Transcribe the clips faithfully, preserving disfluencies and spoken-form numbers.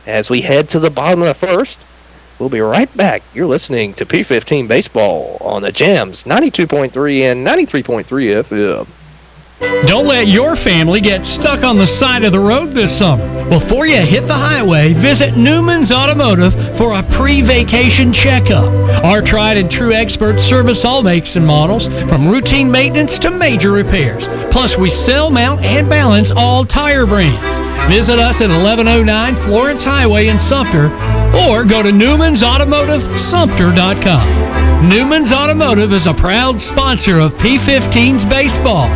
as we head to the bottom of the first. We'll be right back. You're listening to P fifteen Baseball on the Jams ninety-two point three and ninety-three point three F M. Don't let your family get stuck on the side of the road this summer. Before you hit the highway, visit Newman's Automotive for a pre-vacation checkup. Our tried and true experts service all makes and models, from routine maintenance to major repairs. Plus, we sell, mount, and balance all tire brands. Visit us at eleven oh nine Florence Highway in Sumter, or go to Newmans Automotive Sumter dot com. Newman's Automotive is a proud sponsor of P fifteen's baseball.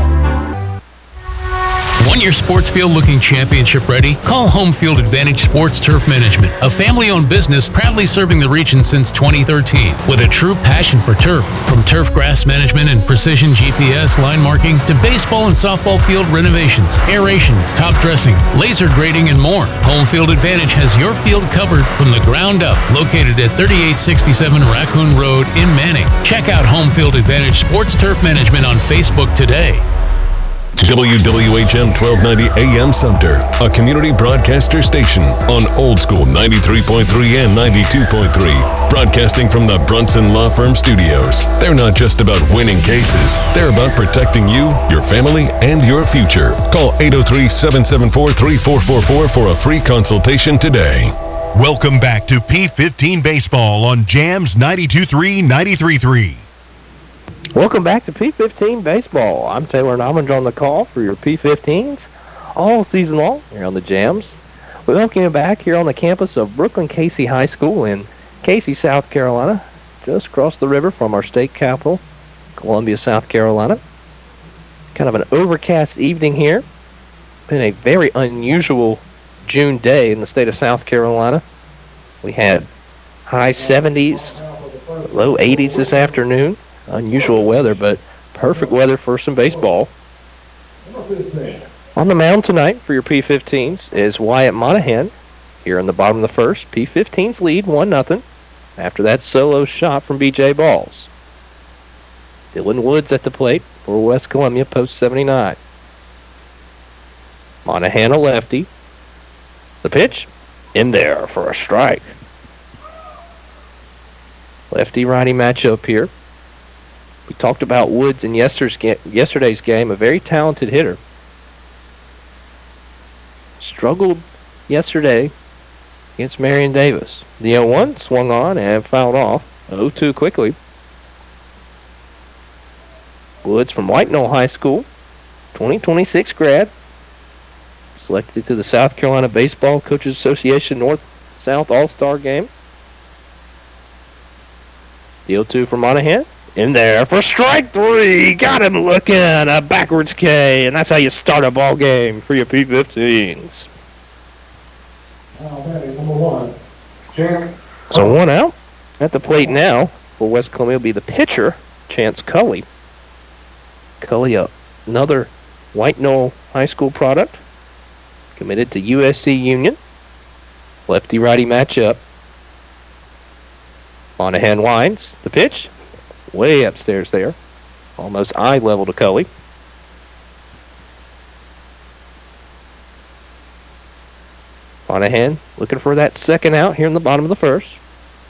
Want your sports field looking championship ready? Call Home Field Advantage Sports Turf Management, a family-owned business proudly serving the region since twenty thirteen with a true passion for turf. From turf grass management and precision G P S line marking to baseball and softball field renovations, aeration, top dressing, laser grading, and more, Home Field Advantage has your field covered from the ground up. Located at thirty-eight sixty-seven Raccoon Road in Manning. Check out Home Field Advantage Sports Turf Management on Facebook today. W W H M twelve ninety A M Sumter, a community broadcaster station on Old School ninety-three point three and ninety-two point three, broadcasting from the Brunson Law Firm studios. They're not just about winning cases, they're about protecting you, your family, and your future. Call eight oh three, seven seven four, three four four four for a free consultation today. Welcome back to P fifteen Baseball on Jams ninety-two point three, ninety-three point three. Welcome back to P fifteen Baseball. I'm Taylor Nomage on the call for your P fifteens all season long here on the Jams. We welcome you back here on the campus of Brooklyn Casey High School in Casey, South Carolina, just across the river from our state capital, Columbia, South Carolina. Kind of an overcast evening here. Been a very unusual June day in the state of South Carolina. We had high seventies, low eighties this afternoon. Unusual weather, but perfect weather for some baseball. On the mound tonight for your P fifteens is Wyatt Monahan. Here in the bottom of the first, P fifteens lead one nothing after that solo shot from B J Balls. Dylan Woods at the plate for West Columbia, post seventy-nine. Monahan a lefty. The pitch in there for a strike. Lefty-righty matchup here. We talked about Woods in yesterday's game, a very talented hitter. Struggled yesterday against Marion Davis. The oh one swung on and fouled off. oh two quickly. Woods from White Knoll High School, twenty twenty-six grad. Selected to the South Carolina Baseball Coaches Association North-South All-Star Game. The oh two for Monahan. In there for strike three. Got him looking. A backwards K. And that's how you start a ball game for your P fifteens. Number one. Chance. So one out. At the plate now for West Columbia will be the pitcher, Chance Cully. Cully, another White Knoll High School product. Committed to U S C Union. Lefty-righty matchup. Monahan winds. The pitch. Way upstairs there. Almost eye level to Cully. Monahan looking for that second out here in the bottom of the first.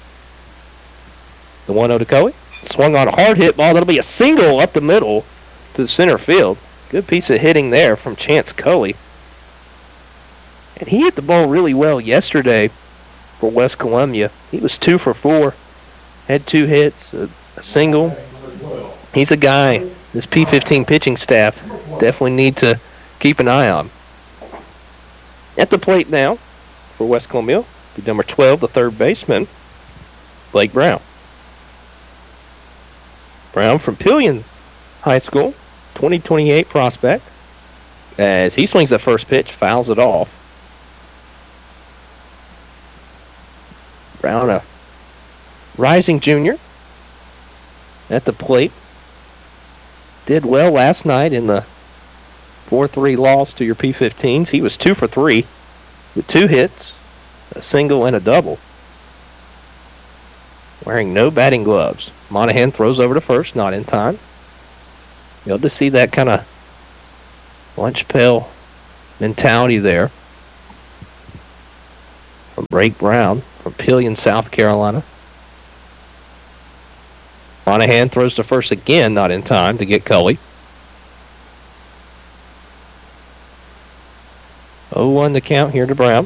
The one oh to Cully. Swung on a hard hit ball. That'll be a single up the middle to the center field. Good piece of hitting there from Chance Cully. And he hit the ball really well yesterday for West Columbia. He was two for four. Had two hits. A A single. He's a guy this P fifteen pitching staff definitely need to keep an eye on. At the plate now for West Columbia, be number twelve, the third baseman, Blake Brown. Brown from Pillion High School, twenty twenty-eight prospect. As he swings the first pitch, fouls it off. Brown, a rising junior. At the plate. Did well last night in the four three loss to your P fifteens. He was two for three with two hits, a single, and a double. Wearing no batting gloves. Monahan throws over to first, not in time. You'll able to see that kind of lunch pail mentality there from Drake Brown from Pillion, South Carolina. Monahan throws to first again, not in time to get Cully. oh one to count here to Brown.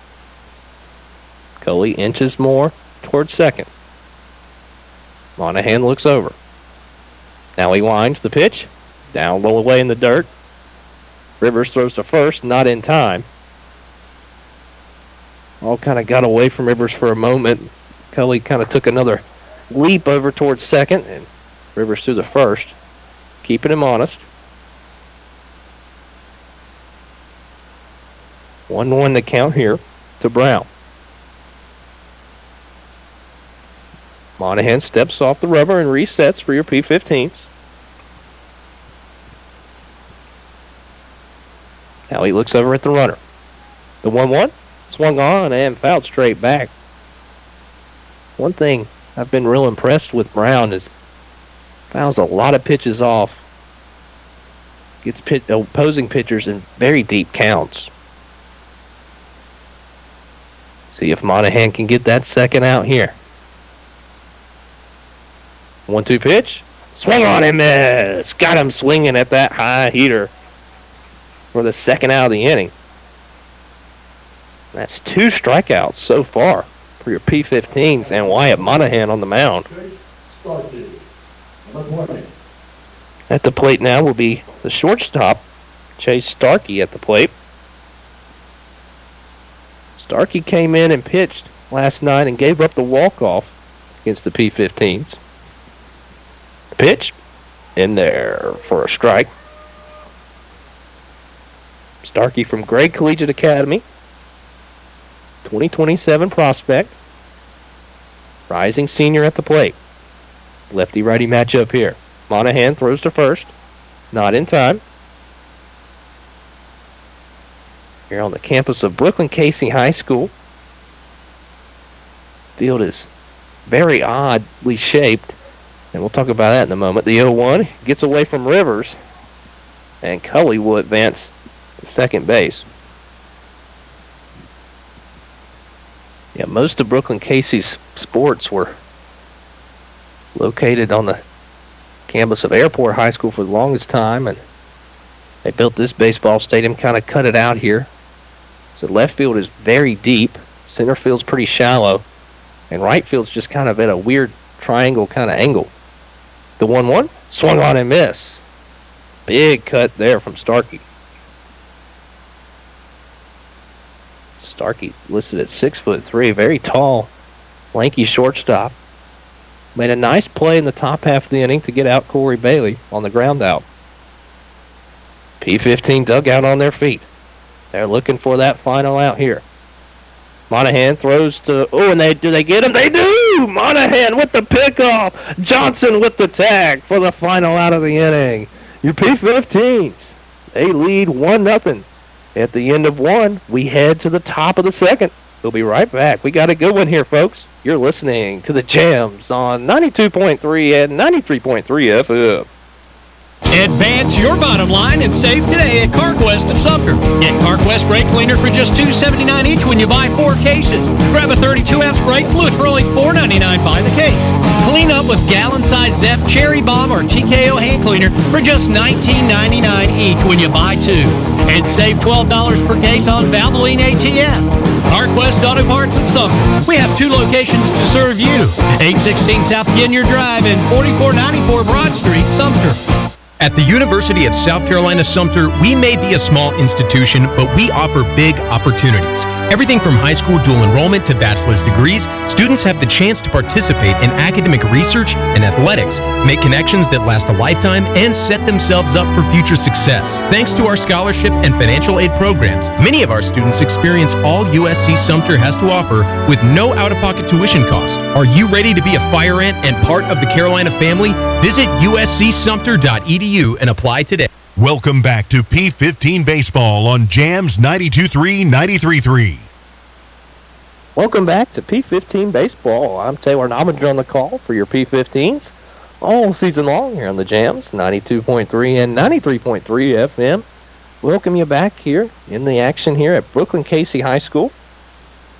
Cully inches more towards second. Monahan looks over. Now he winds the pitch. Down low away in the dirt. Rivers throws to first, not in time. All kind of got away from Rivers for a moment. Cully kind of took another leap over towards second, and Rivers threw the first, keeping him honest. one one to count here to Brown. Monahan steps off the rubber and resets for your P fifteens. Now he looks over at the runner. The one one swung on and fouled straight back. It's one thing I've been real impressed with Brown is fouls a lot of pitches off. Gets pit, opposing pitchers in very deep counts. See if Monahan can get that second out here. one two pitch. Swung on and missed. Got him swinging at that high heater for the second out of the inning. That's two strikeouts so far for your P fifteens and Wyatt Monahan on the mound. At the plate now will be the shortstop, Chase Starkey at the plate. Starkey came in and pitched last night and gave up the walk-off against the P fifteens. Pitch in there for a strike. Starkey from Gray Collegiate Academy, twenty twenty-seven prospect, rising senior at the plate. Lefty-righty matchup here. Monahan throws to first, not in time. Here on the campus of Brooklyn Casey High School. Field is very oddly shaped, and we'll talk about that in a moment. The oh one gets away from Rivers, and Cully will advance to second base. Yeah, most of Brooklyn Casey's sports were located on the campus of Airport High School for the longest time, and they built this baseball stadium, kind of cut it out here. So left field is very deep, center field's pretty shallow, and right field's just kind of at a weird triangle kind of angle. The one one swung on and missed. Big cut there from Starkey. Starkey listed at six foot three, very tall, lanky shortstop. Made a nice play in the top half of the inning to get out Corey Bailey on the ground out. P fifteen dugout on their feet. They're looking for that final out here. Monahan throws to, oh, and they do they get him? They do! Monahan with the pickoff. Johnson with the tag for the final out of the inning. Your P fifteens, they lead one nothing. At the end of one, we head to the top of the second. We'll be right back. We got a good one here, folks. You're listening to the Jams on ninety-two point three and ninety-three point three F M. Advance your bottom line and save today at CarQuest of Sumter. Get CarQuest brake cleaner for just two dollars and seventy-nine cents each when you buy four cases. Grab a thirty-two ounce brake fluid for only four dollars and ninety-nine cents by the case. Clean up with gallon-size Zep Cherry Bomb or T K O hand cleaner for just nineteen ninety-nine each when you buy two. And save twelve dollars per case on Valvoline A T F. CarQuest Auto Parts of Sumter. We have two locations to serve you. eight sixteen South Ginyard Drive and forty-four ninety-four Broad Street, Sumter. At the University of South Carolina Sumter, we may be a small institution, but we offer big opportunities. Everything from high school dual enrollment to bachelor's degrees, students have the chance to participate in academic research and athletics, make connections that last a lifetime, and set themselves up for future success. Thanks to our scholarship and financial aid programs, many of our students experience all U S C Sumter has to offer with no out-of-pocket tuition costs. Are you ready to be a fire ant and part of the Carolina family? Visit U S C Sumter dot E D U and apply today. Welcome back to P fifteen Baseball on Jams ninety-two point three, ninety-three point three. Welcome back to P fifteen Baseball. I'm Taylor Nominger on the call for your P fifteens all season long here on the Jams, ninety-two point three and ninety-three point three F M. Welcome you back here in the action here at Brooklyn Casey High School.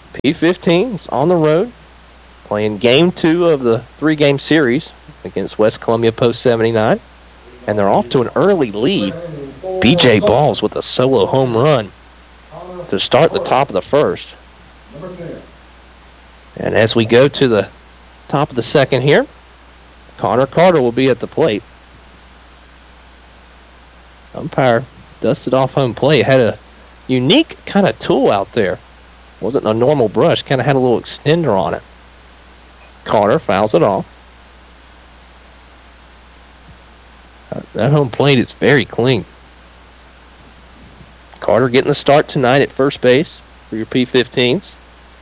P fifteens on the road, playing game two of the three-game series against West Columbia Post seventy-nine. And they're off to an early lead. B J Balls with a solo home run to start the top of the first. And as we go to the top of the second here, Connor Carter will be at the plate. Umpire dusted off home plate. Had a unique kind of tool out there. Wasn't a normal brush. Kind of had a little extender on it. Carter fouls it off. Uh, that home plate is very clean. Carter getting the start tonight at first base for your P fifteens.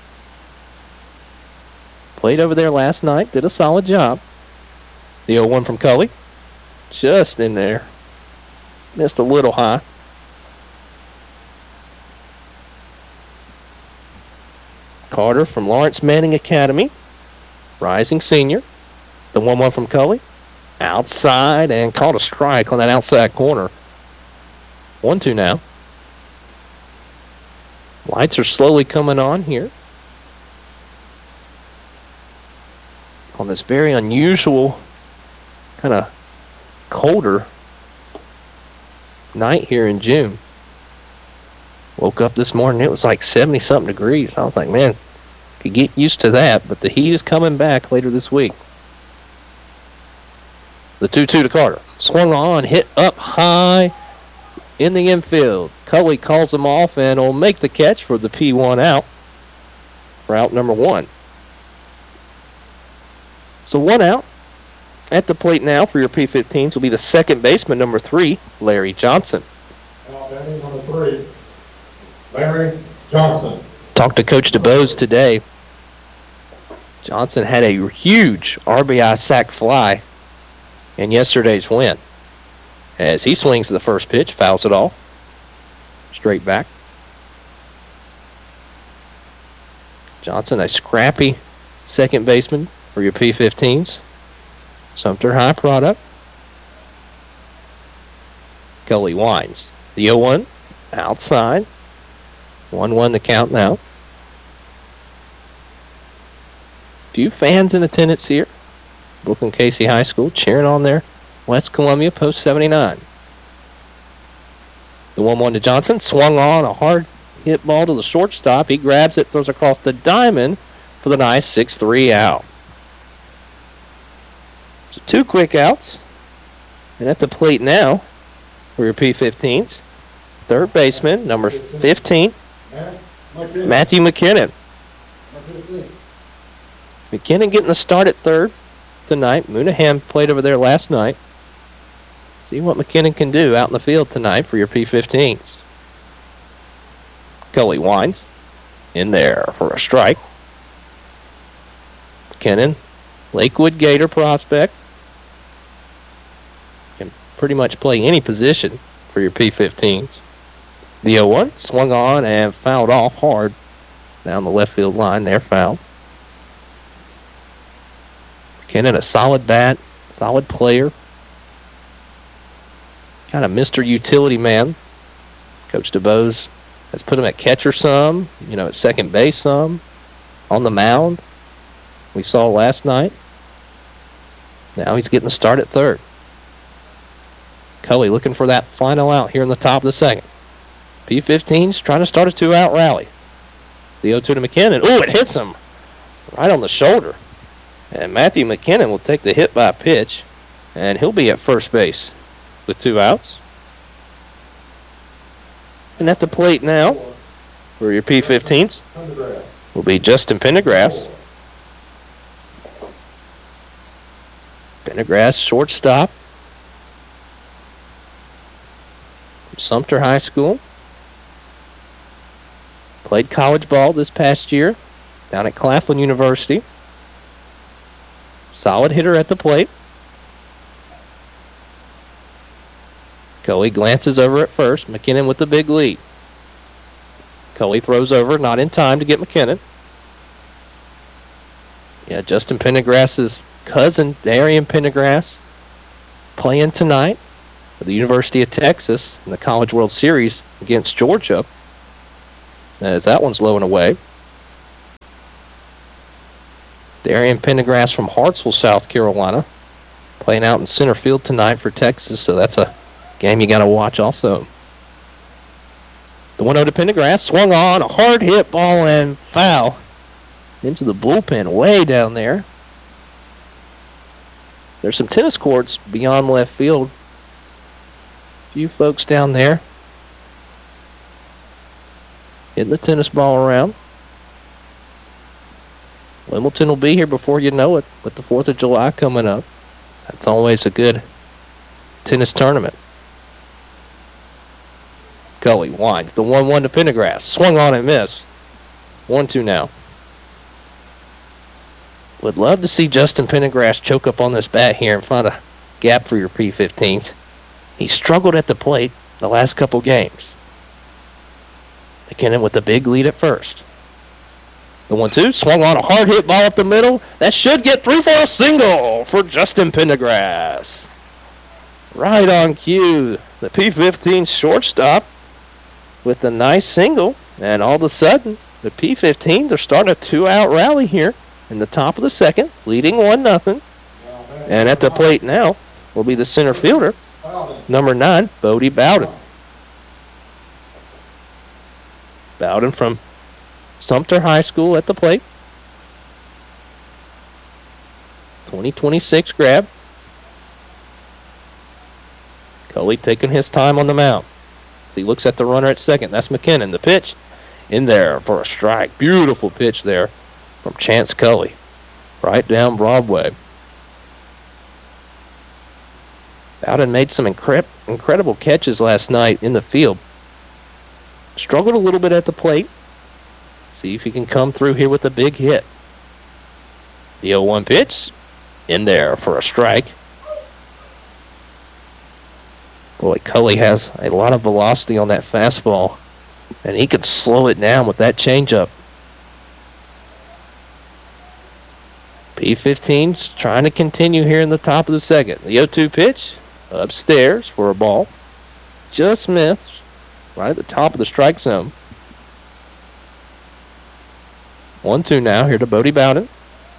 Played over there last night. Did a solid job. The oh one from Cully. Just in there. Missed a little high. Carter from Lawrence Manning Academy. Rising senior. The one one from Cully. Outside and caught a strike on that outside corner. one two now. Lights are slowly coming on here. On this very unusual, kind of colder night here in June. Woke up this morning, it was like seventy-something degrees. I was like, man, could get used to that, but the heat is coming back later this week. The two two to Carter. Swung on, hit up high in the infield. Cully calls him off and will make the catch for the P one out. For out number one. So one out. At the plate now for your P fifteens will be the second baseman, number three, Larry Johnson. Out batting number three, Larry Johnson. Talked to Coach DeBose today. Johnson had a huge R B I sac fly in yesterday's win. As he swings the first pitch, fouls it off. Straight back. Johnson, a scrappy second baseman for your P fifteens. Sumter High product. Cully winds. The oh one outside. one one the count now. Few fans in attendance here. Brooklyn Casey High School cheering on their West Columbia Post seventy-nine. The one one to Johnson. Swung on a hard hit ball to the shortstop. He grabs it, throws across the diamond for the nice six three out. So two quick outs. And at the plate now for your P fifteens. Third baseman, number fifteen, Matthew McKinnon. McKinnon getting the start at third tonight. Moonahan played over there last night. See what McKinnon can do out in the field tonight for your P fifteens. Cully winds in there for a strike. McKinnon, Lakewood Gator prospect. Can pretty much play any position for your P fifteens. The oh one swung on and fouled off hard down the left field line there, foul. McKinnon, a solid bat, solid player. Kind of Mister Utility man. Coach DeBose has put him at catcher some, you know, at second base some, on the mound. We saw last night. Now he's getting the start at third. Cully looking for that final out here in the top of the second. P fifteens trying to start a two-out rally. The oh two to McKinnon. Ooh, it hits him right on the shoulder. And Matthew McKinnon will take the hit by pitch, and he'll be at first base with two outs. And at the plate now for your P fifteens will be Justin Pendergrass. Pendergrass, shortstop. From Sumter High School. Played college ball this past year down at Claflin University. Solid hitter at the plate. Cully glances over at first. McKinnon with the big lead. Cully throws over, not in time to get McKinnon. Yeah, Justin Pendergrass's cousin, Darian Pendergrass, playing tonight for the University of Texas in the College World Series against Georgia. As that one's low and away. Darian Pendergrass from Hartsville, South Carolina, playing out in center field tonight for Texas, so that's a game you got to watch also. The one oh to Pendergrass, swung on, a hard hit ball and foul into the bullpen way down there. There's some tennis courts beyond left field. A few folks down there hitting the tennis ball around. Wimbledon will be here before you know it with the fourth of July coming up. That's always a good tennis tournament. Cully winds the one one to Pendergrass. Swung on and missed. one two now. Would love to see Justin Pendergrass choke up on this bat here and find a gap for your P fifteens. He struggled at the plate the last couple games. McKinnon with the big lead at first. The one two, swung on a hard hit ball up the middle. That should get through for a single for Justin Pendergrass. Right on cue. The P fifteen shortstop with a nice single. And all of a sudden, the P fifteens are starting a two-out rally here in the top of the second, leading one nothing. And at the plate now will be the center fielder, number nine, Bodie Bowden. Bowden from Sumter High School at the plate. twenty twenty-six grab. Cully taking his time on the mound. As he looks at the runner at second. That's McKinnon. The pitch in there for a strike. Beautiful pitch there from Chance Cully. Right down Broadway. Bowden made some incre- incredible catches last night in the field. Struggled a little bit at the plate. See if he can come through here with a big hit. The oh one pitch in there for a strike. Boy, Cully has a lot of velocity on that fastball, and he could slow it down with that changeup. P fifteen's trying to continue here in the top of the second. The oh two pitch upstairs for a ball. Just missed right at the top of the strike zone. one two now here to Bodie Bowden.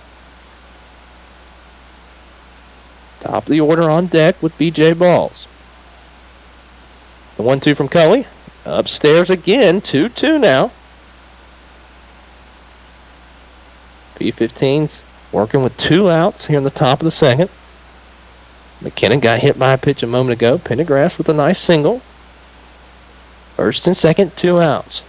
Top of the order on deck with B J Balls. The one two from Cully. Upstairs again, two two now. P fifteen's working with two outs here in the top of the second. McKinnon got hit by a pitch a moment ago. Pendergrass with a nice single. First and second, two outs.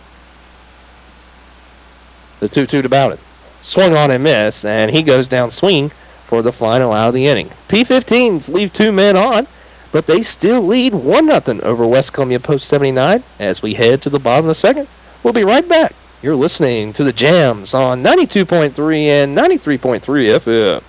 The two two to Bowden. Swung on and missed, and he goes down swinging for the final out of the inning. P fifteens leave two men on, but they still lead one nothing over West Columbia Post seventy-nine as we head to the bottom of the second. We'll be right back. You're listening to the Jams on ninety-two point three and ninety-three point three F M.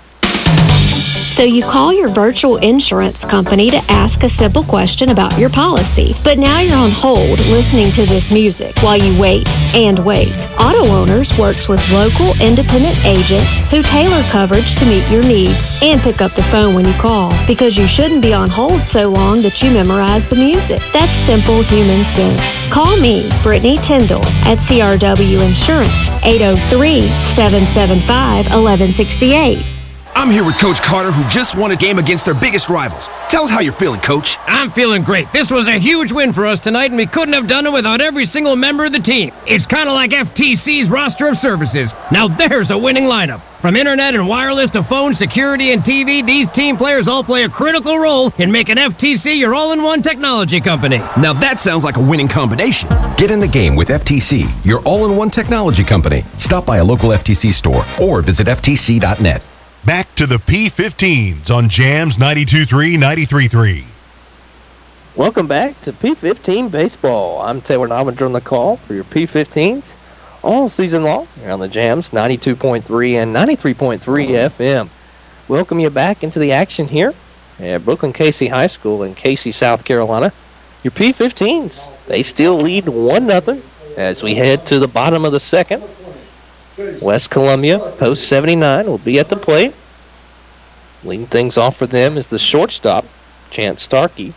So you call your virtual insurance company to ask a simple question about your policy. But now you're on hold listening to this music while you wait and wait. Auto Owners works with local independent agents who tailor coverage to meet your needs and pick up the phone when you call, because you shouldn't be on hold so long that you memorize the music. That's simple human sense. Call me, Brittany Tyndall, at C R W Insurance, eight oh three, seven seven five, one one six eight. I'm here with Coach Carter, who just won a game against their biggest rivals. Tell us how you're feeling, Coach. I'm feeling great. This was a huge win for us tonight, and we couldn't have done it without every single member of the team. It's kind of like F T C's roster of services. Now there's a winning lineup. From internet and wireless to phone, security, and T V, these team players all play a critical role in making F T C your all-in-one technology company. Now that sounds like a winning combination. Get in the game with F T C, your all-in-one technology company. Stop by a local F T C store or visit F T C dot net. Back to the P fifteens on Jams ninety-two point three, ninety-three point three. Welcome back to P fifteen Baseball. I'm Taylor Novinger on the call for your P fifteens all season long here on the Jams ninety-two point three and ninety-three point three F M. Welcome you back into the action here at Brooklyn Casey High School in Casey, South Carolina. Your P fifteens, they still lead one nothing as we head to the bottom of the second. West Columbia, Post seventy-nine, will be at the plate. Leading things off for them is the shortstop, Chance Starkey.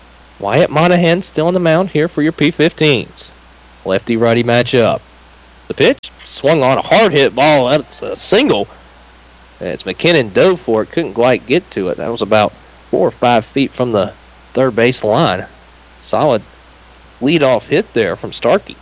Wyatt Monahan still on the mound here for your P fifteens. Lefty-righty matchup. The pitch, swung on a hard hit ball. That's a single. As McKinnon dove for it, couldn't quite get to it. That was about four or five feet from the third base line. Solid leadoff hit there from Starkey.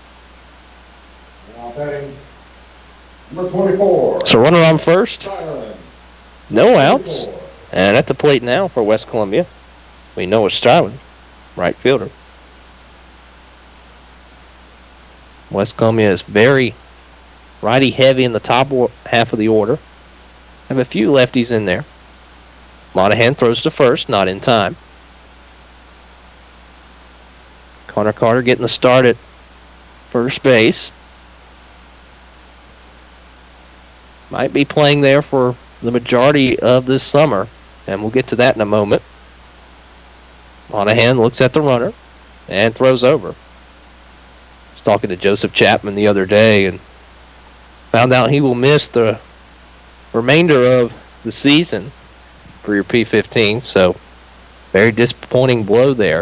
Now batting number twenty-four. So runner on first. Styron. No outs. And at the plate now for West Columbia, we know it's Styron, right fielder. West Columbia is very righty heavy in the top half of the order. Have a few lefties in there. Monahan throws to first, not in time. Connor Carter getting the start at first base. Might be playing there for the majority of this summer, and we'll get to that in a moment. Monahan looks at the runner and throws over. I was talking to Joseph Chapman the other day and found out he will miss the remainder of the season for your P fifteen, so very disappointing blow there.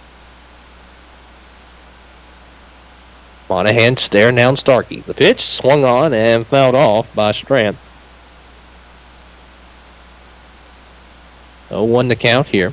Monahan staring down Starkey. The pitch swung on and fouled off by Strand. oh one to count here.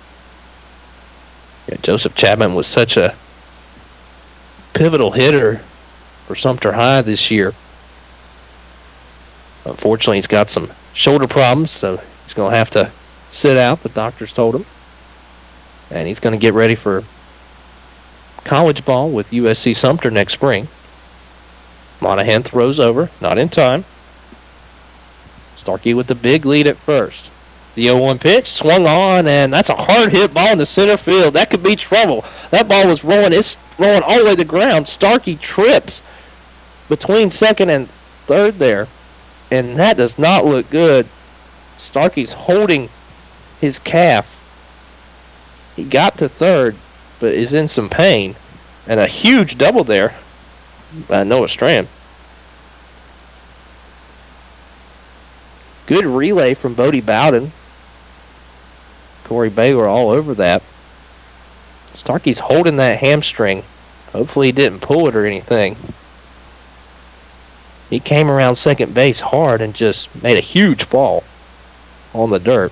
Yeah, Joseph Chapman was such a pivotal hitter for Sumter High this year. Unfortunately, he's got some shoulder problems, so he's going to have to sit out, the doctors told him. And he's going to get ready for college ball with U S C Sumter next spring. Monahan throws over, not in time. Starkey with the big lead at first. The oh one pitch swung on, and that's a hard hit ball in the center field. That could be trouble. That ball was rolling. It's rolling all the way to the ground. Starkey trips between second and third there, and that does not look good. Starkey's holding his calf. He got to third, but is in some pain. And a huge double there by Noah Strand. Good relay from Bodie Bowden. Corey Baylor all over that. Starkey's holding that hamstring. Hopefully he didn't pull it or anything. He came around second base hard and just made a huge fall on the dirt.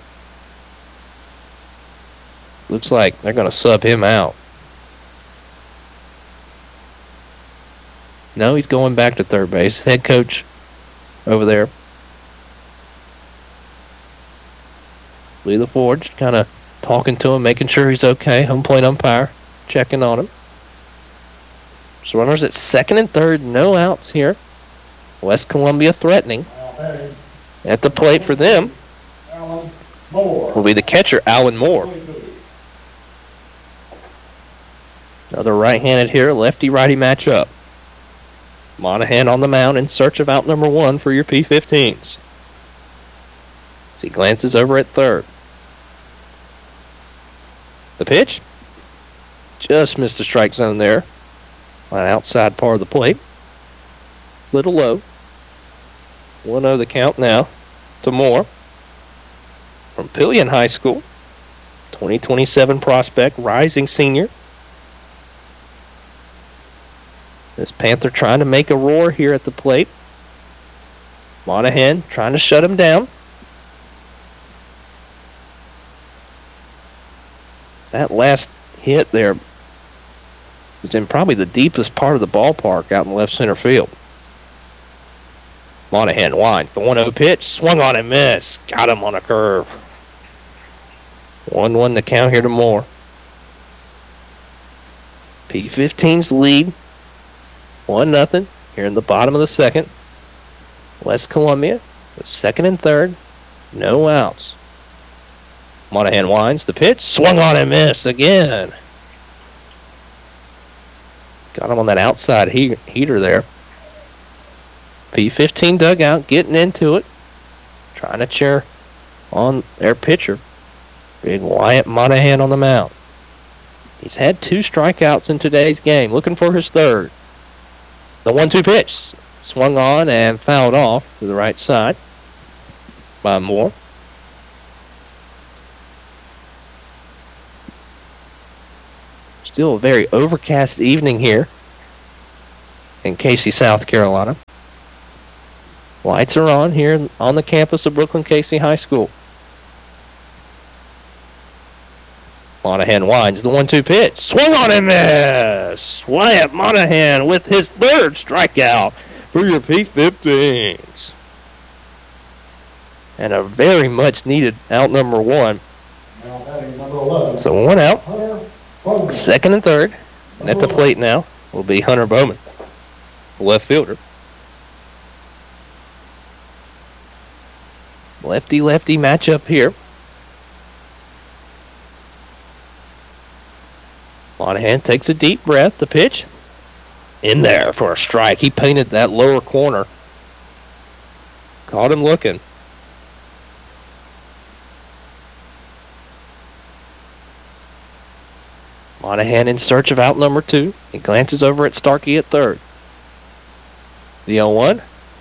Looks like they're going to sub him out. No, he's going back to third base. Head coach over there, Lee LaForge, kind of talking to him, making sure he's okay. Home plate umpire checking on him. So runners at second and third, no outs here. West Columbia threatening. At the plate for them will be the catcher, Alan Moore. Another right-handed here, lefty-righty matchup. Monahan on the mound in search of out number one for your P fifteens. As he glances over at third. The pitch just missed the strike zone there on the outside part of the plate. Little low. one oh the count now to Moore from Pillion High School. twenty twenty-seven prospect, rising senior. This Panther trying to make a roar here at the plate. Monahan trying to shut him down. That last hit there was in probably the deepest part of the ballpark out in left center field. Monahan winds. The one oh pitch swung on and missed. Got him on a curve. one one to count here to Moore. P fifteen's lead. one nothing here in the bottom of the second. West Columbia with second and third. No outs. Monahan winds. The pitch swung on and missed again. Got him on that outside he- heater there. P fifteen dugout getting into it. Trying to cheer on their pitcher. Big Wyatt Monahan on the mound. He's had two strikeouts in today's game. Looking for his third. The one two pitch swung on and fouled off to the right side by Moore. Still a very overcast evening here in Casey, South Carolina. Lights are on here on the campus of Brooklyn Casey High School. Monahan winds the one two pitch. Swung on and miss. Wyatt Monahan with his third strikeout for your P fifteens. And a very much needed out number one. So one out. Second and third. And at the plate now will be Hunter Bowman, left fielder. Lefty-lefty matchup here. Monahan takes a deep breath. The pitch in there for a strike. He painted that lower corner. Caught him looking. Monahan in search of out number two. He glances over at Starkey at third. The oh one.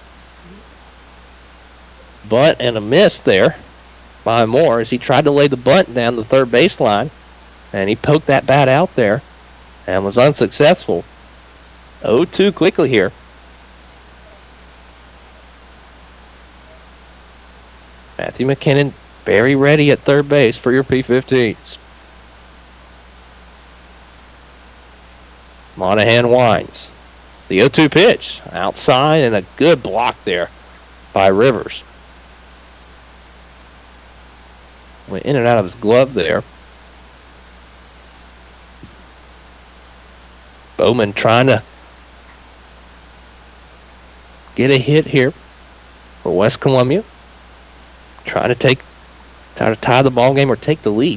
Bunt and a miss there by Moore as he tried to lay the bunt down the third baseline. And he poked that bat out there and was unsuccessful. oh two quickly here. Matthew McKinnon very ready at third base for your P fifteens. Monahan winds. The oh two pitch outside and a good block there by Rivers. Went in and out of his glove there. Bowman trying to get a hit here for West Columbia. Trying to take, try to tie the ball game or take the lead.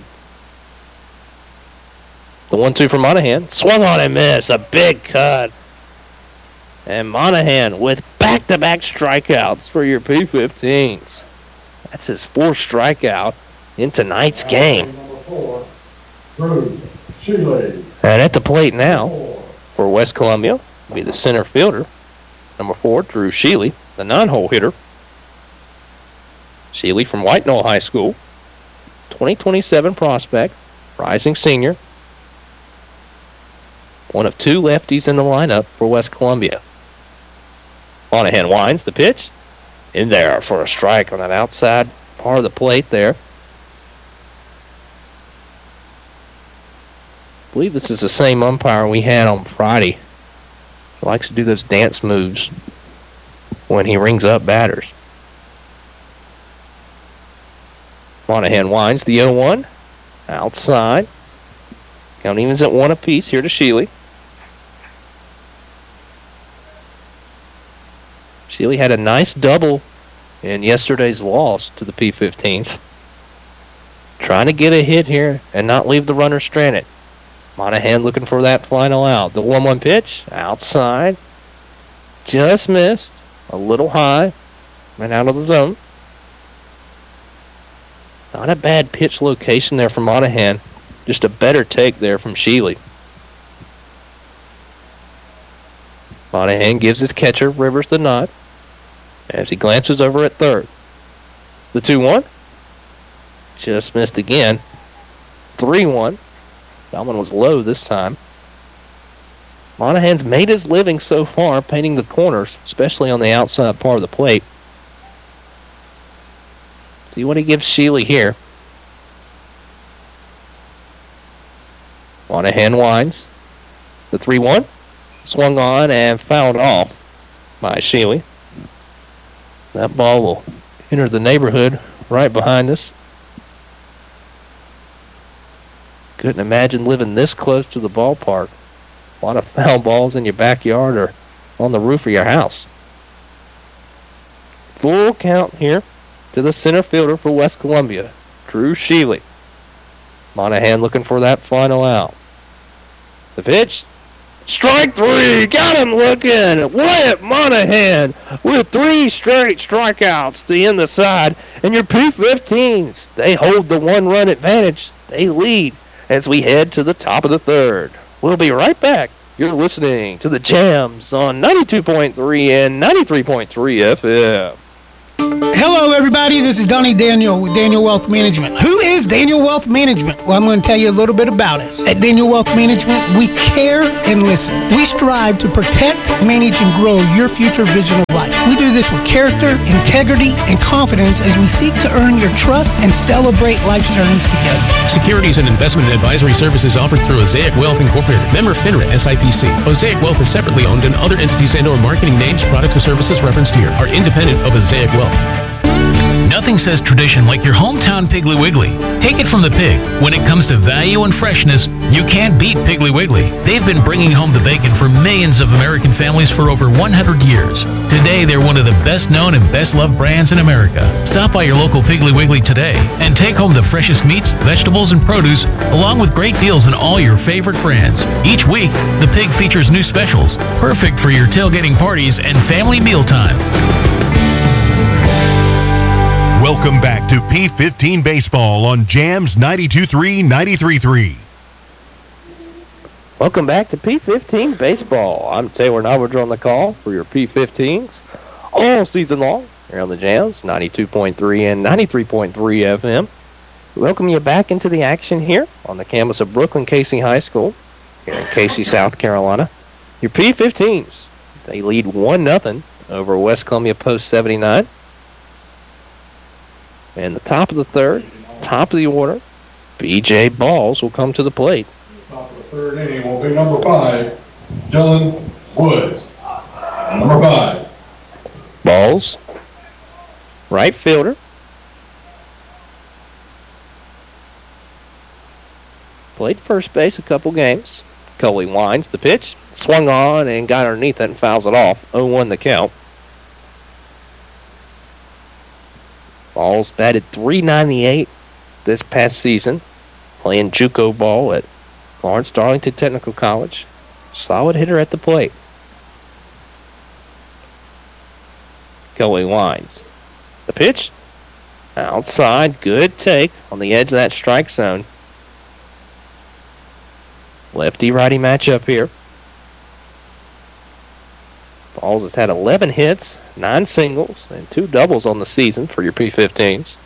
The one two for Monahan. Swung on and missed. A big cut. And Monahan with back-to-back strikeouts for your P fifteens. That's his fourth strikeout in tonight's game. And at the plate now for West Columbia will be the center fielder, number four, Drew Sheely, the nine-hole hitter. Sheely from White Knoll High School, twenty twenty-seven prospect, rising senior. One of two lefties in the lineup for West Columbia. Monahan winds the pitch. In there for a strike on that outside part of the plate there. I believe this is the same umpire we had on Friday. He likes to do those dance moves when he rings up batters. Monahan winds the oh one. Outside. Count evens at one apiece here to Sheely. Sheely had a nice double in yesterday's loss to the P fifteens. Trying to get a hit here and not leave the runner stranded. Monahan looking for that final out. The one one pitch, outside. Just missed. A little high. Went out of the zone. Not a bad pitch location there for Monahan. Just a better take there from Sheely. Monahan gives his catcher, Rivers, the nod as he glances over at third. The two one. Just missed again. three one. That one was low this time. Monahan's made his living so far painting the corners, especially on the outside part of the plate. See what he gives Sheely here. Monahan winds. The three one. Swung on and fouled off by Sheely. That ball will enter the neighborhood right behind us. Couldn't imagine living this close to the ballpark. A lot of foul balls in your backyard or on the roof of your house. Full count here to the center fielder for West Columbia, Drew Sheely. Monahan looking for that final out. The pitch. Strike three. Got him looking. Wyatt Monahan with three straight strikeouts to end the side. And your P fifteens, they hold the one-run advantage. They lead as we head to the top of the third. We'll be right back. You're listening to the Jams on ninety-two point three and ninety-three point three F M. Hello, everybody. This is Donnie Daniel with Daniel Wealth Management. Who is Daniel Wealth Management? Well, I'm going to tell you a little bit about us. At Daniel Wealth Management, we care and listen. We strive to protect, manage, and grow your future vision of life. We do this with character, integrity, and confidence as we seek to earn your trust and celebrate life's journeys together. Securities and investment advisory services offered through Osaic Wealth Incorporated. Member FINRA S I P C. Osaic Wealth is separately owned, and other entities and or marketing names, products, or services referenced here are independent of Osaic Wealth. Nothing says tradition like your hometown Piggly Wiggly. Take it from the pig. When it comes to value and freshness, you can't beat Piggly Wiggly. They've been bringing home the bacon for millions of American families for over one hundred years. Today, they're one of the best known and best loved brands in America. Stop by your local Piggly Wiggly today and take home the freshest meats, vegetables, and produce, along with great deals on all your favorite brands. Each week, the pig features new specials, perfect for your tailgating parties and family mealtime. Welcome back to P fifteen Baseball on Jams ninety-two point three, ninety-three point three. Welcome back to P fifteen Baseball. I'm Taylor Nobbridge on the call for your P fifteens all season long here on the Jams, ninety-two point three and ninety-three point three F M. We welcome you back into the action here on the campus of Brooklyn Casey High School here in Casey, South Carolina. Your P fifteens, they lead one nothing over West Columbia Post seventy-nine. And the top of the third, top of the order, B J Balls will come to the plate. Top of the third inning will be number five, Dylan Woods. Number five. Balls, right fielder. Played first base a couple games. Cully winds the pitch, swung on and got underneath it and fouls it off. oh one the count. Balls batted three ninety-eight this past season, playing JUCO ball at Lawrence Darlington Technical College. Solid hitter at the plate. Kelly winds. The pitch, outside, good take on the edge of that strike zone. Lefty-righty matchup here. Balls has had eleven hits, nine singles, and two doubles on the season for your P fifteens.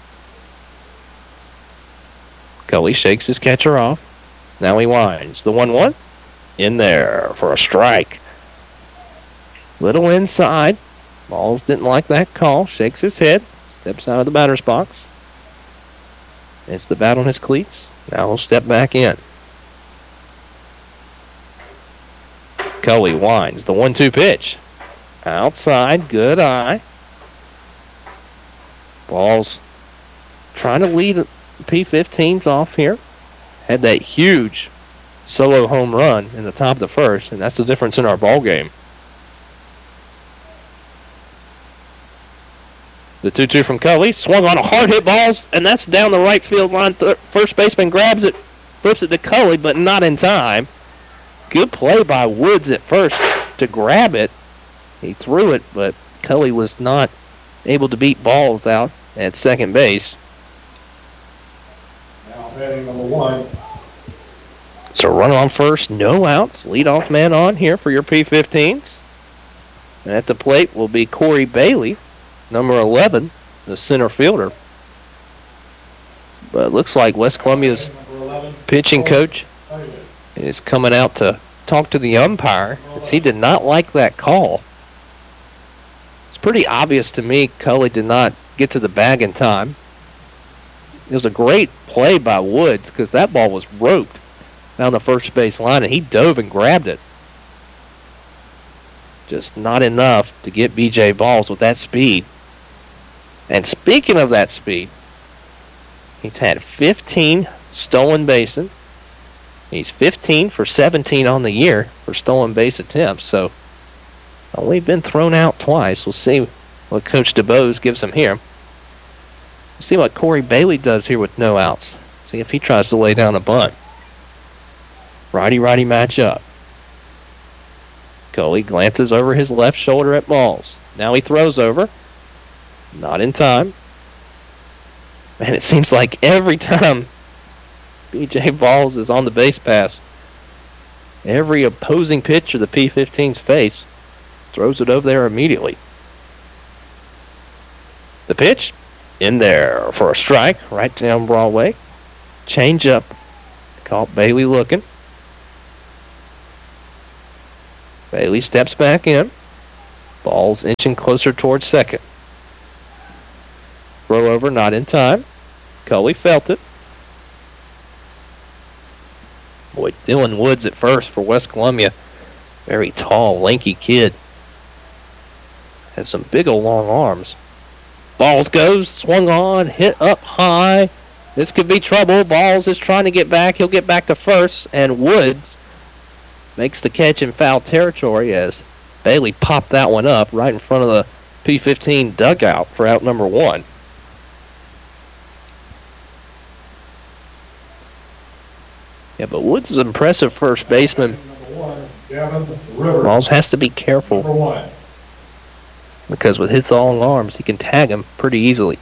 Cully shakes his catcher off. Now he winds. The one one. In there for a strike. Little inside. Balls didn't like that call. Shakes his head. Steps out of the batter's box. It's the bat on his cleats. Now he'll step back in. Cully winds. The one two pitch. Outside. Good eye. Balls trying to lead P fifteens off here. Had that huge solo home run in the top of the first, and that's the difference in our ball game. The two two from Cully. Swung on a hard hit balls, and that's down the right field line. Th- first baseman grabs it, flips it to Cully, but not in time. Good play by Woods at first to grab it. He threw it, but Cully was not able to beat Balls out at second base. Now batting number one. So run on first, no outs. Leadoff man on here for your P fifteens. And at the plate will be Corey Bailey, number eleven, the center fielder. But it looks like West Columbia's pitching coach is coming out to talk to the umpire, as he did not like that call. It's pretty obvious to me Cully did not get to the bag in time. It was a great play by Woods because that ball was roped down the first base line, and he dove and grabbed it. Just not enough to get B J Balls with that speed. And speaking of that speed, he's had fifteen stolen bases. He's fifteen for seventeen on the year for stolen base attempts, so only been thrown out twice. We'll see what Coach DeBose gives him here. We'll see what Corey Bailey does here with no outs. See if he tries to lay down a bunt. Righty-righty matchup. Cully glances over his left shoulder at Balls. Now he throws over. Not in time. Man, it seems like every time B J Balls is on the base pass, every opposing pitcher the P fifteens face throws it over there immediately. The pitch in there for a strike right down Broadway. Change up. Caught Bailey looking. Bailey steps back in. Ball's inching closer towards second. Throw over, not in time. Cully felt it. Boy, Dylan Woods at first for West Columbia. Very tall, lanky kid. Has some big old long arms. Balls goes, swung on, hit up high. This could be trouble. Balls is trying to get back. He'll get back to first, and Woods makes the catch in foul territory as Bailey popped that one up right in front of the P fifteen dugout for out number one. Yeah, but Woods is an impressive first baseman. Balls has to be careful because with his long arms, he can tag him pretty easily.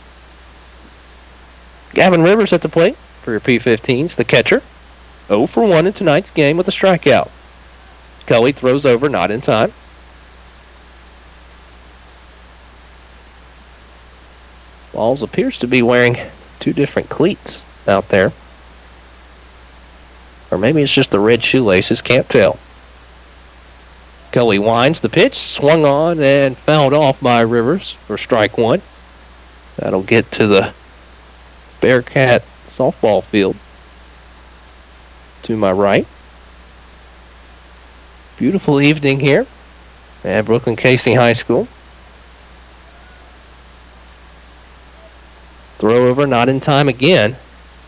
Gavin Rivers at the plate for your P fifteens, the catcher. oh for one in tonight's game with a strikeout. Cully throws over, not in time. Balls appears to be wearing two different cleats out there. Or maybe it's just the red shoelaces, can't tell. Cully winds the pitch, swung on and fouled off by Rivers for strike one. That'll get to the Bearcat softball field to my right. Beautiful evening here at Brooklyn Casey High School. Throw over, not in time again.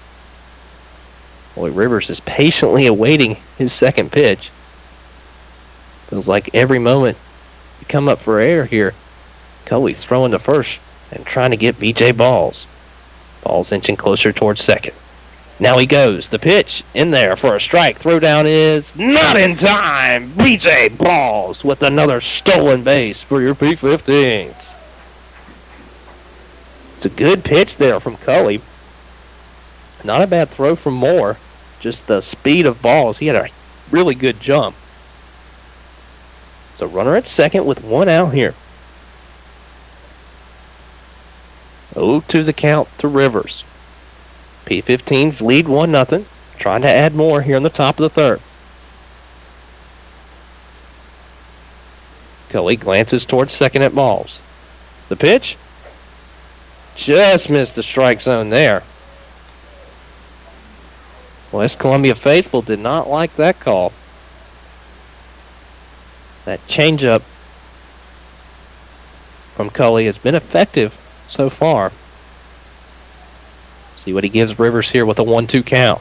Boy, Rivers is patiently awaiting his second pitch. Feels like every moment you come up for air here. Cully's throwing to first and trying to get B J Balls. Balls inching closer towards second. Now he goes. The pitch in there for a strike. Throw down is not in time. B J Balls with another stolen base for your P fifteens. It's a good pitch there from Cully. Not a bad throw from Moore. Just the speed of Balls. He had a really good jump. So runner at second with one out here. oh to the count to Rivers. P fifteens lead one nothing. Trying to add more here in the top of the third. Cully glances towards second at Balls. The pitch? Just missed the strike zone there. West Columbia faithful did not like that call. That changeup from Cully has been effective so far. See what he gives Rivers here with a one two count.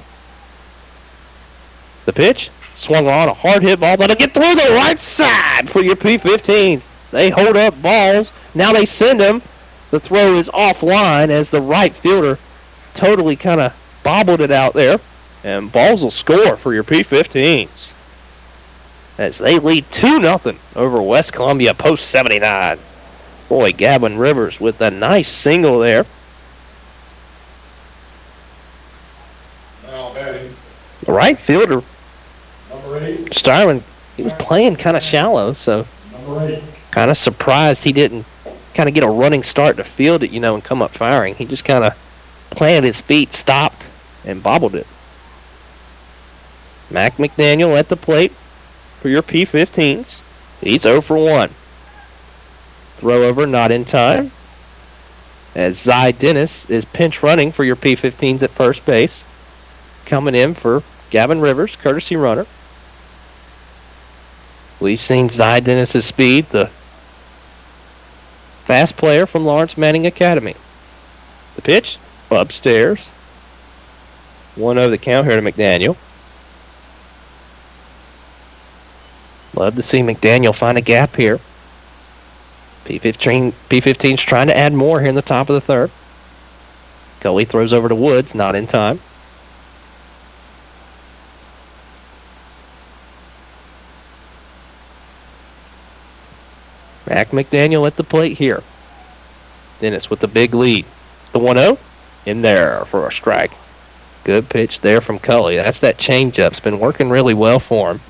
The pitch swung on, a hard hit ball that'll get through the right side for your P fifteens. They hold up Balls. Now they send him. The throw is offline as the right fielder totally kind of bobbled it out there. And Balls will score for your P fifteens as they lead two nothing over West Columbia post seventy-nine. Boy, Gavin Rivers with a nice single there. Now batting. The right fielder, Number eight. Styron, he was playing kind of shallow, so Number eight. kind of surprised he didn't kind of get a running start to field it, you know, and come up firing. He just kind of planted his feet, stopped, and bobbled it. Mac McDaniel at the plate for your P fifteens. He's oh for one. Throw over, not in time. As Zy Dennis is pinch running for your P fifteens at first base. Coming in for Gavin Rivers, courtesy runner. We've seen Zy Dennis' speed, the fast player from Lawrence Manning Academy. The pitch, upstairs. one oh the count here to McDaniel. Love to see McDaniel find a gap here. P fifteen, P fifteen's trying to add more here in the top of the third. Cully throws over to Woods, not in time. Mac McDaniel at the plate here. Dennis with the big lead. The one oh in there for a strike. Good pitch there from Cully. That's that changeup. It's been working really well for him.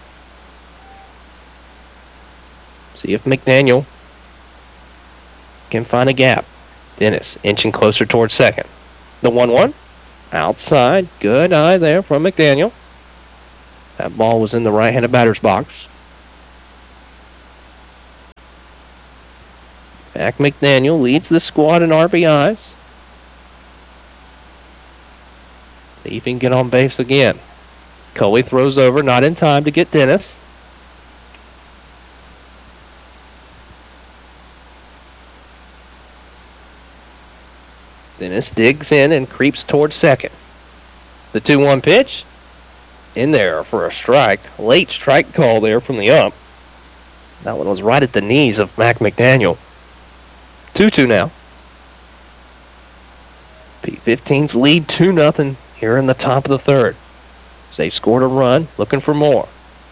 See if McDaniel can find a gap. Dennis inching closer towards second. The one one. Outside. Good eye there from McDaniel. That ball was in the right-handed batter's box. Mac McDaniel leads the squad in R B Is. See if he can get on base again. Cully throws over, not in time to get Dennis. Dennis digs in and creeps towards second. The two one pitch. In there for a strike. Late strike call there from the ump. That one was right at the knees of Mac McDaniel. two two now. P fifteen's lead two nothing here in the top of the third. They've scored a run, looking for more.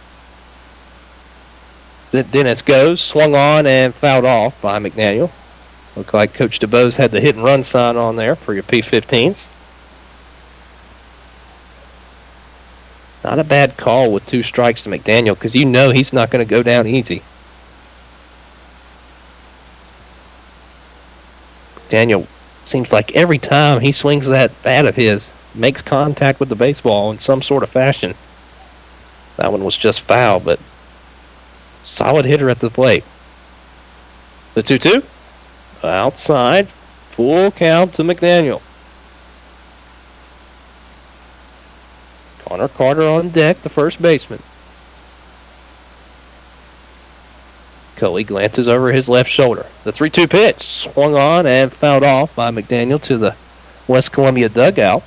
Dennis goes, swung on and fouled off by McDaniel. Looked like Coach DeBose had the hit and run sign on there for your P fifteens. Not a bad call with two strikes to McDaniel because you know he's not going to go down easy. McDaniel seems like every time he swings that bat of his, makes contact with the baseball in some sort of fashion. That one was just foul, but solid hitter at the plate. The two two. Outside. Full count to McDaniel. Connor Carter on deck, the first baseman. Cully glances over his left shoulder. The three two pitch swung on and fouled off by McDaniel to the West Columbia dugout.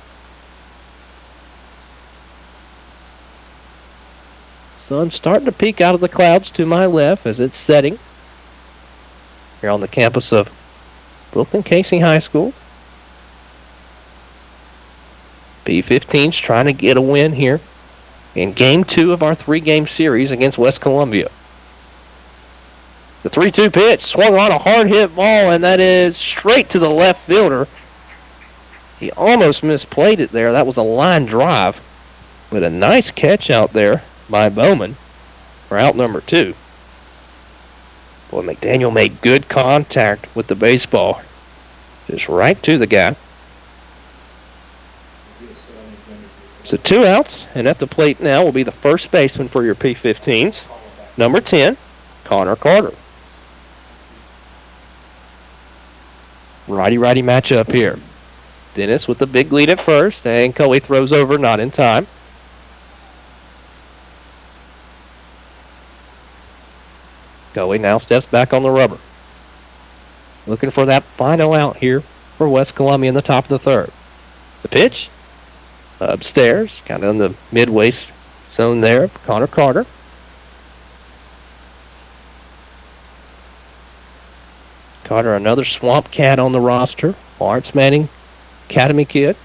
Sun starting to peek out of the clouds to my left as it's setting here on the campus of Brooklyn Casey High School. P fifteen's trying to get a win here in game two of our three-game series against West Columbia. The three two pitch swung on a hard hit ball, and that is straight to the left fielder. He almost misplayed it there. That was a line drive, but a nice catch out there by Bowman for out number two. Boy, McDaniel made good contact with the baseball. Just right to the guy. So two outs, and at the plate now will be the first baseman for your P fifteens, number ten, Connor Carter. Righty-righty matchup here. Dennis with the big lead at first, and Cully throws over, not in time. Cully now steps back on the rubber. Looking for that final out here for West Columbia in the top of the third. The pitch. Upstairs, kind of in the midway zone there, Connor Carter. Carter, another Swamp Cat on the roster. Lawrence Manning, Academy kid.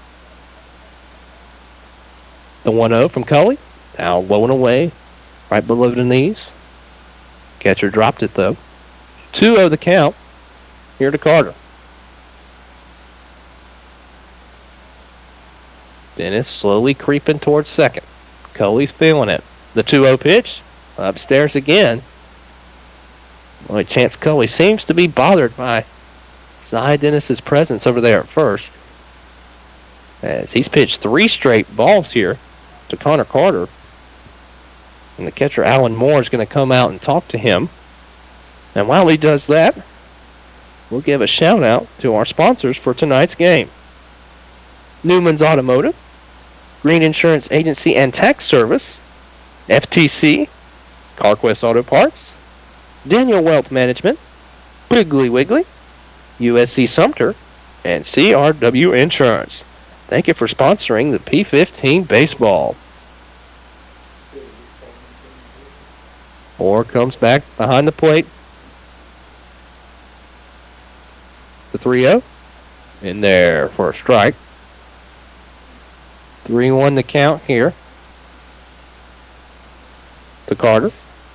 The one oh from Cully. Now low and away, right below the knees. Catcher dropped it, though. two oh the count here to Carter. Dennis slowly creeping towards second. Cully's feeling it. The two oh pitch. Upstairs again. Boy, Chance Cully seems to be bothered by Zy Dennis's presence over there at first, as he's pitched three straight balls here to Connor Carter. And the catcher, Alan Moore, is going to come out and talk to him. And while he does that, we'll give a shout-out to our sponsors for tonight's game. Newman's Automotive, Green Insurance Agency and Tax Service, F T C, CarQuest Auto Parts, Daniel Wealth Management, Wiggly Wiggly, U S C Sumter, and C R W Insurance. Thank you for sponsoring the P fifteen baseball. Moore comes back behind the plate. The three oh. In there for a strike. three one the count here to Carter.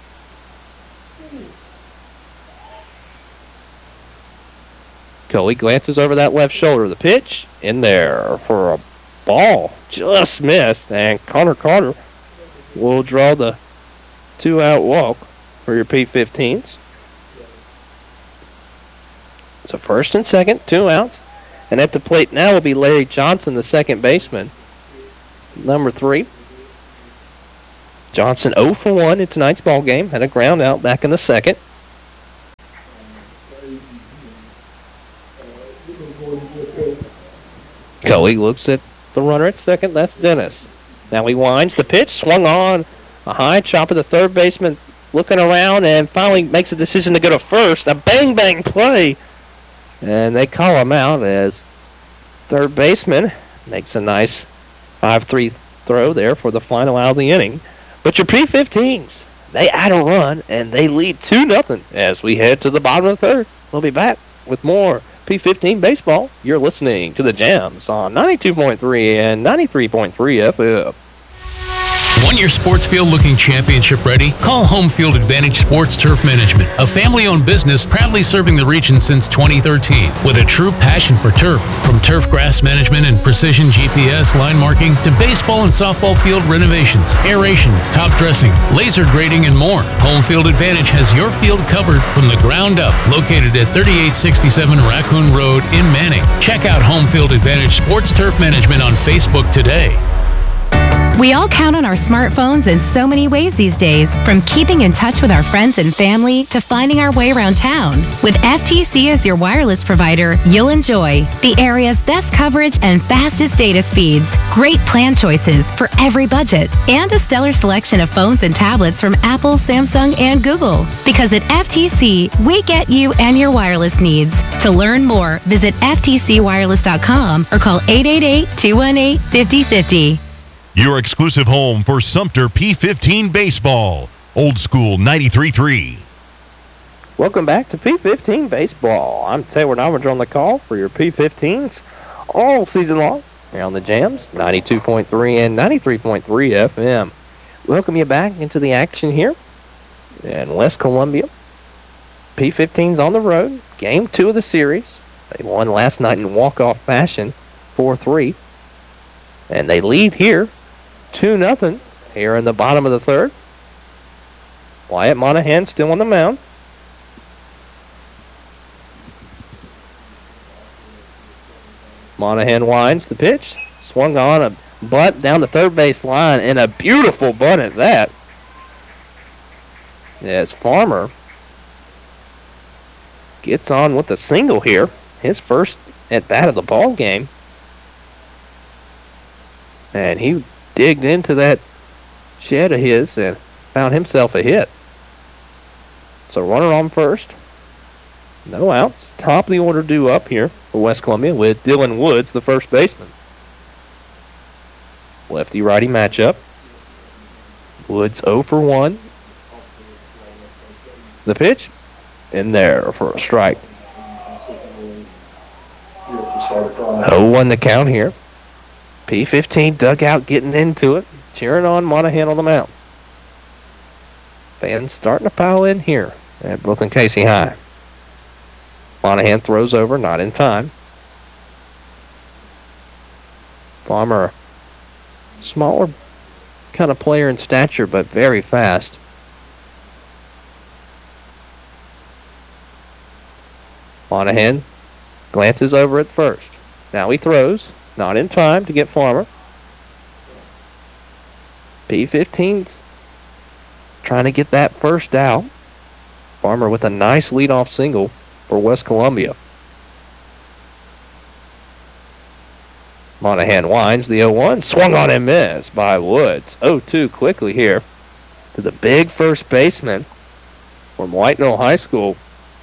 Cully glances over that left shoulder. The pitch in there for a ball. Just missed. And Connor Carter will draw the two-out walk for your P fifteens. So first and second, two outs. And at the plate now will be Larry Johnson, the second baseman. Number three. Johnson oh for one in tonight's ball game. Had a ground out back in the second. Coey looks at the runner at second. That's Dennis. Now he winds the pitch. Swung on. A high chopper. The third baseman looking around and finally makes a decision to go to first. A bang-bang play. And they call him out as third baseman makes a nice five three throw there for the final out of the inning. But your P fifteens, they add a run, and they lead two nothing as we head to the bottom of the third. We'll be back with more P fifteen baseball. You're listening to the Jams on ninety-two point three and ninety-three point three F M. Want your sports field looking championship ready? Call Home Field Advantage Sports Turf Management, a family-owned business proudly serving the region since twenty thirteen. With a true passion for turf, from turf grass management and precision G P S line marking to baseball and softball field renovations, aeration, top dressing, laser grading, and more. Home Field Advantage has your field covered from the ground up. Located at thirty-eight sixty-seven Raccoon Road in Manning. Check out Home Field Advantage Sports Turf Management on Facebook today. We all count on our smartphones in so many ways these days, from keeping in touch with our friends and family to finding our way around town. With F T C as your wireless provider, you'll enjoy the area's best coverage and fastest data speeds, great plan choices for every budget, and a stellar selection of phones and tablets from Apple, Samsung, and Google. Because at F T C, we get you and your wireless needs. To learn more, visit F T C wireless dot com or call eight eight eight, two one eight, five oh five oh. Your exclusive home for Sumter P fifteen Baseball. Old School ninety-three point three. Welcome back to P fifteen Baseball. I'm Taylor Novinger on the call for your P fifteens all season long here on the Jams, ninety-two point three and ninety-three point three F M. Welcome you back into the action here in West Columbia. P fifteens on the road, game two of the series. They won last night in walk-off fashion, four three. And they lead here two nothing here in the bottom of the third. Wyatt Monahan still on the mound. Monahan winds the pitch. Swung on a bunt down the third base line, and a beautiful bunt at that. As Farmer gets on with a single here. His first at bat of the ball game. And he digged into that shed of his and found himself a hit. So runner on first. No outs. Top of the order due up here for West Columbia with Dylan Woods, the first baseman. Lefty-righty matchup. Woods oh for one. The pitch. In there for a strike. oh one the count here. P fifteen dugout getting into it. Cheering on Monahan on the mound. Fans starting to pile in here at Brooklyn Casey High. Monahan throws over, not in time. Farmer, smaller kind of player in stature, but very fast. Monahan glances over at first. Now he throws. Not in time to get Farmer. P fifteen's trying to get that first out. Farmer with a nice leadoff single for West Columbia. Monahan winds the oh one. Swung on and missed by Woods. oh two quickly here to the big first baseman from White Knoll High School.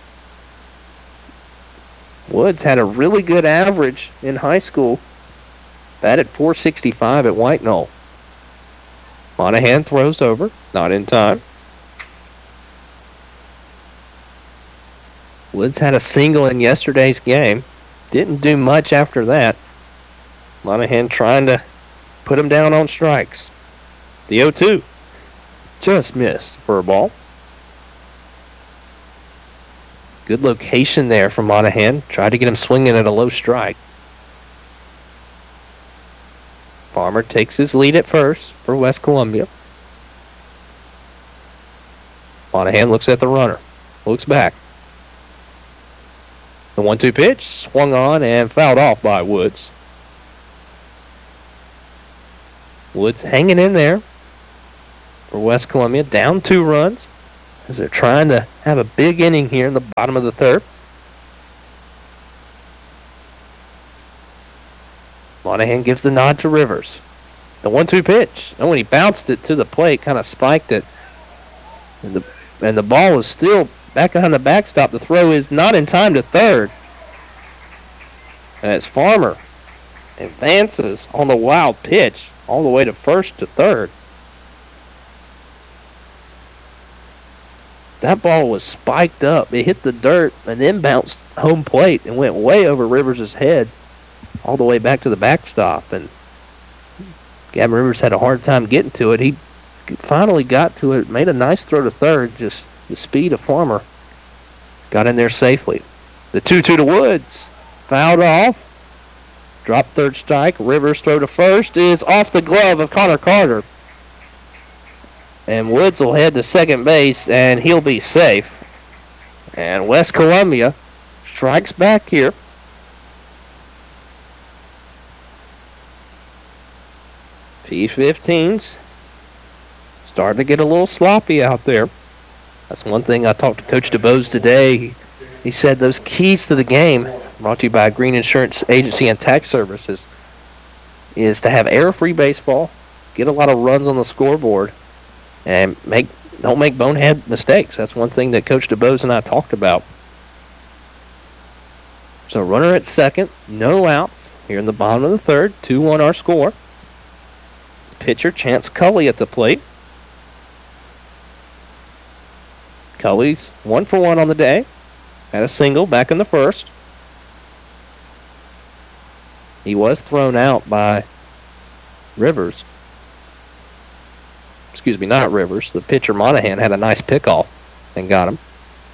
Woods had a really good average in high school. Batted four sixty-five at White Knoll. Monahan throws over, not in time. Woods had a single in yesterday's game. Didn't do much after that. Monahan trying to put him down on strikes. The oh two just missed for a ball. Good location there for Monahan. Tried to get him swinging at a low strike. Farmer takes his lead at first for West Columbia. Monahan looks at the runner. Looks back. The one two pitch swung on and fouled off by Woods. Woods hanging in there for West Columbia, down two runs as they're trying to have a big inning here in the bottom of the third. Monahan gives the nod to Rivers. The one two pitch. Oh, when he bounced it to the plate, kind of spiked it. And the, and the ball was still back behind the backstop. The throw is not in time to third. As Farmer advances on the wild pitch all the way to first to third. That ball was spiked up. It hit the dirt and then bounced home plate and went way over Rivers' head all the way back to the backstop. And Gavin Rivers had a hard time getting to it. He finally got to it, made a nice throw to third. Just the speed of Farmer got in there safely. The two two to Woods. Fouled off. Drop third strike. Rivers' throw to first is off the glove of Connor Carter. And Woods will head to second base, and he'll be safe. And West Columbia strikes back here. P fifteens starting to get a little sloppy out there. That's one thing I talked to Coach DeBose today. He, he said those keys to the game, brought to you by Green Insurance Agency and Tax Services, is to have error-free baseball, get a lot of runs on the scoreboard, and make don't make bonehead mistakes. That's one thing that Coach DeBose and I talked about. So runner at second, no outs here in the bottom of the third, two one our score. Pitcher Chance Cully at the plate. Cully's one for one on the day. Had a single back in the first. He was thrown out by Rivers. Excuse me, not Rivers. The pitcher Monahan had a nice pickoff and got him.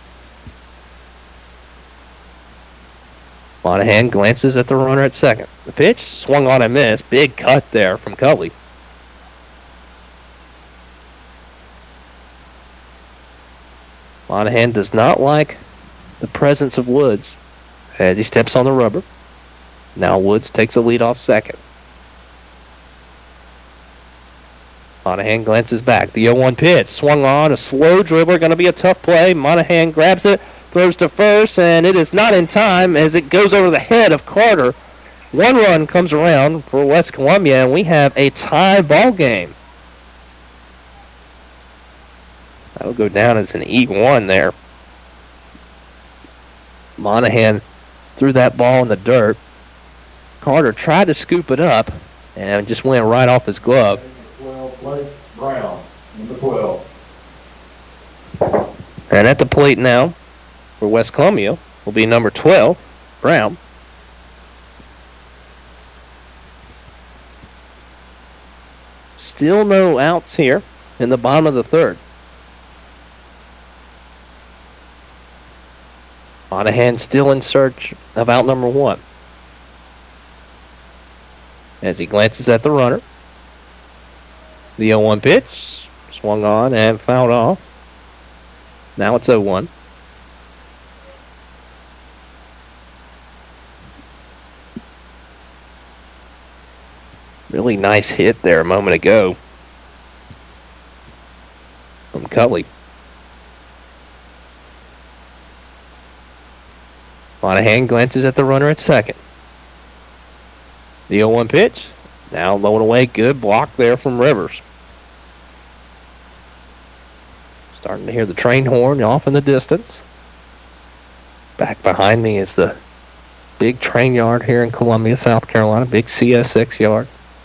Monahan glances at the runner at second. The pitch swung on and missed. Big cut there from Cully. Monahan does not like the presence of Woods as he steps on the rubber. Now Woods takes a lead off second. Monahan glances back. The oh one pitch swung on. A slow dribbler. Going to be a tough play. Monahan grabs it, throws to first, and it is not in time as it goes over the head of Carter. One run comes around for West Columbia, and we have a tie ball game. That'll go down as an E one there. Monahan threw that ball in the dirt. Carter tried to scoop it up and just went right off his glove. twelve, Blake Brown, number twelve. And at the plate now for West Columbia will be number twelve, Brown. Still no outs here in the bottom of the third. Monahan still in search of out number one. As he glances at the runner. The oh one pitch swung on and fouled off. Now it's oh one. Really nice hit there a moment ago from Cully. Monahan glances at the runner at second. The oh one pitch. Now low and away. Good block there from Rivers. Starting to hear the train horn off in the distance. Back behind me is the big train yard here in Columbia, South Carolina. Big C S X yard.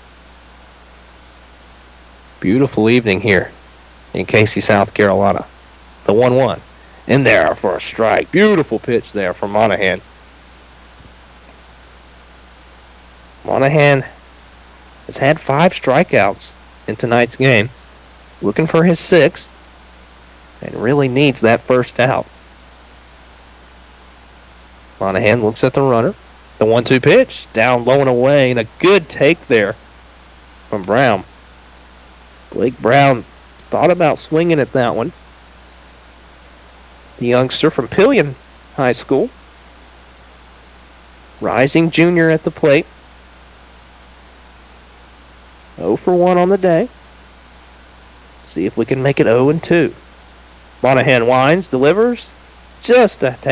Beautiful evening here in Casey, South Carolina. The one one. In there for a strike. Beautiful pitch there from Monahan. Monahan has had five strikeouts in tonight's game. Looking for his sixth. And really needs that first out. Monahan looks at the runner. The one two pitch. Down low and away. And a good take there from Brown. Blake Brown thought about swinging at that one. The youngster from Pillion High School. Rising Junior at the plate. oh for one on the day. See if we can make it oh and two. Monahan winds, delivers, just a tad